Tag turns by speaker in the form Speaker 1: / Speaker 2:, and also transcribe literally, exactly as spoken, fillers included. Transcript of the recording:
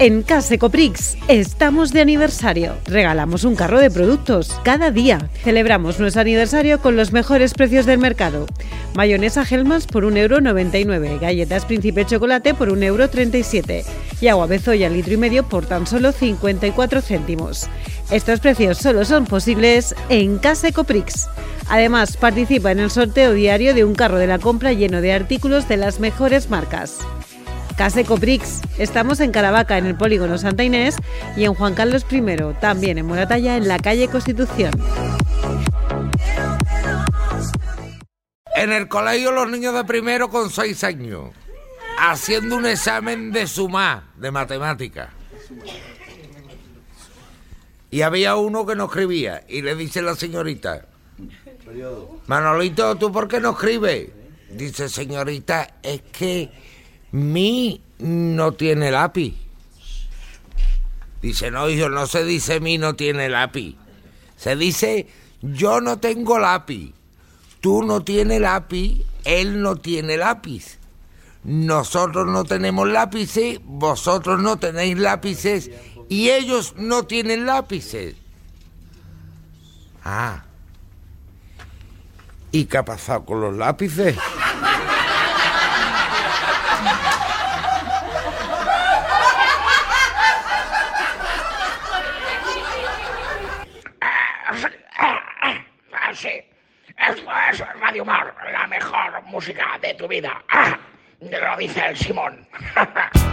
Speaker 1: En Case Coprix estamos de aniversario. Regalamos un carro de productos cada día. Celebramos nuestro aniversario con los mejores precios del mercado. Mayonesa Hellmann's por un euro noventa y nueve, galletas Príncipe Chocolate por un euro treinta y siete y agua Bezoya litro y medio por tan solo cincuenta y cuatro céntimos. Estos precios solo son posibles en Case Coprix. Además, participa en el sorteo diario de un carro de la compra lleno de artículos de las mejores marcas. Case Coprix. Estamos en Caravaca, en el Polígono Santa Inés, y en Juan Carlos primero, también en Moratalla, en la calle Constitución.
Speaker 2: En el colegio los niños de primero con seis años, haciendo un examen de sumar, de matemática. Y había uno que no escribía, y le dice la señorita: Manolito, ¿tú por qué no escribes? Dice: señorita, es que mi no tiene lápiz. Dice: no, hijo, no se dice mi no tiene lápiz. Se dice yo no tengo lápiz. Tú no tienes lápiz, él no tiene lápiz. Nosotros no tenemos lápices, vosotros no tenéis lápices y ellos no tienen lápices. Ah. ¿Y qué ha pasado con los lápices?
Speaker 3: Sí, esto es Radio Mar, la mejor música de tu vida. Ah, lo dice el Simón.